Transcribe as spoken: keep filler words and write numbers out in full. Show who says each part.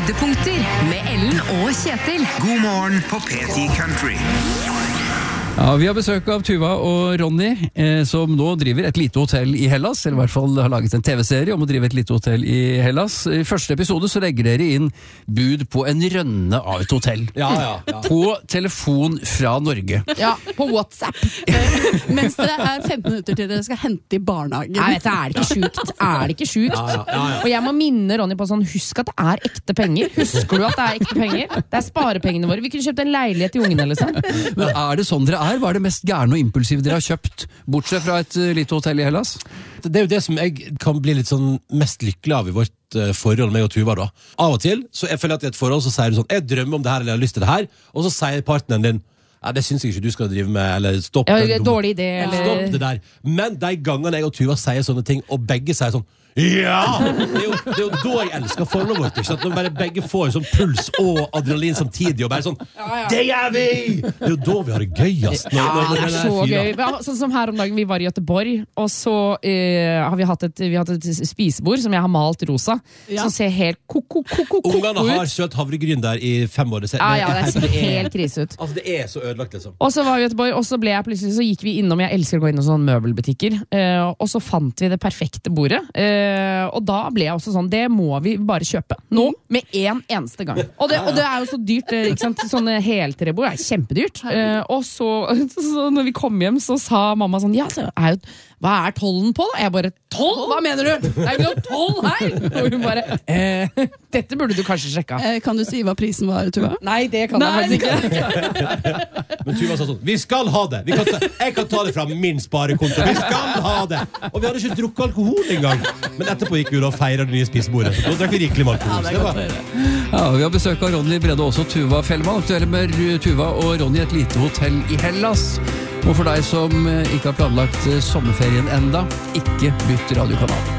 Speaker 1: Høydepunkter med Ellen og Kjetil.
Speaker 2: God morgen på P ti Country.
Speaker 3: Ja, vi har besøk av Tuva og Ronny, eh, som nå driver et lite hotell i Hellas, eller i hvert fall har laget en tv-serie om å drive et lite hotell i Hellas. I første episode så legger dere inn bud på en rønne av et hotell.
Speaker 4: Ja, ja, ja.
Speaker 3: På telefon fra Norge.
Speaker 5: Ja, på WhatsApp. Mens det er femten minutter til dere skal hente i barnehagen.
Speaker 6: Nei, vet du, er det ikke sjukt? Er det ikke sjukt?
Speaker 4: Ja, ja, ja, ja.
Speaker 6: Og jeg må minne Ronny på sånn, husk at det er ekte penger. Husker du at det er ekte penger? Det er sparepengene våre. Vi kunne kjøpt en leilighet i ungene, liksom.
Speaker 3: Men er det sånn dere er? Hva er det mest gærne og impulsive dere har kjøpt, bortsett fra et uh, lite hotell i Hellas?
Speaker 4: Det er jo det som jeg kan bli litt sånn mest lykkelig av i vårt uh, forhold, meg og Tuva da. Av og til, så jeg føler at i et forhold så sier du sånn, jeg drømmer om det her, eller jeg har lyst til det her, og så sier partneren din, ja, det synes jeg ikke du skal drive med, eller stopp,
Speaker 6: Ja,
Speaker 4: den,
Speaker 6: dårlig idé, eller...
Speaker 4: stopp det der. Men de gangene jeg og Tuva sier sånne ting, og begge sier sånn, ja! Det er, jo, det er jo da jeg elsker forholdet vårt, ikke sant? Når bare begge får sånn puls og adrenalin samtidig, og bare sånn, det gjør vi! Det er jo da vi har det gøyest. Når,
Speaker 6: Ja,
Speaker 4: når, når
Speaker 6: det er så gøy. Ja, Sånn som her om dagen, vi var i Göteborg, og så eh, har vi hatt et, vi har hatt et spisebord som jeg har malt rosa,
Speaker 5: Ja.
Speaker 6: som ser helt ko-ko-ko-ko-ko
Speaker 4: Ungene har
Speaker 6: ut.
Speaker 4: sølt havregryn der i fem år. Det ser,
Speaker 6: Ja, ja, det ser
Speaker 4: er-
Speaker 6: helt krise ut.
Speaker 4: Altså, det er så ødelagt, liksom.
Speaker 6: Og så var vi i Göteborg, og så ble jeg plutselig, så gikk vi innom, jeg elsker å gå innom sånne møbelbutikker, eh, og så fant vi det perfekte bordet, eh, og da ble jeg også sånn, det må vi bare kjøpe nå, med en eneste gang. Og det, og det er jo så dyrt, eh, ikke sant? Sånne heltrebord er kjempedyrt. Eh, og så, så når vi kom hjem, så sa mamma sånn, ja, så er jo, hva er tollen på da? Jeg bare, toll? Hva mener du? Det er jo ikke noe toll her! Og hun bare, eh, dette burde du kanskje sjekke.
Speaker 5: Eh, Kan du si hva prisen var, Tuva?
Speaker 6: Nei, det kan
Speaker 5: Nei,
Speaker 6: jeg faktisk ikke.
Speaker 4: Men Tuva sa sånn, vi skal ha det! Vi kan ta, jeg kan ta det fra min sparekonto, vi skal ha det! Og vi hadde ikke drukket alkohol engang. Men etterpå gikk vi da og feiret det nye spisebordet. Da drakk vi rikelig med alkohol. Så det var...
Speaker 3: Ja, vi har besøk av Ronny Brede og også Tuva Fellmann. Aktuelle med Tuva og Ronny et lite hotell i Hellas. Og for deg som ikke har planlagt sommerferien enda, ikke bytt radiokanal.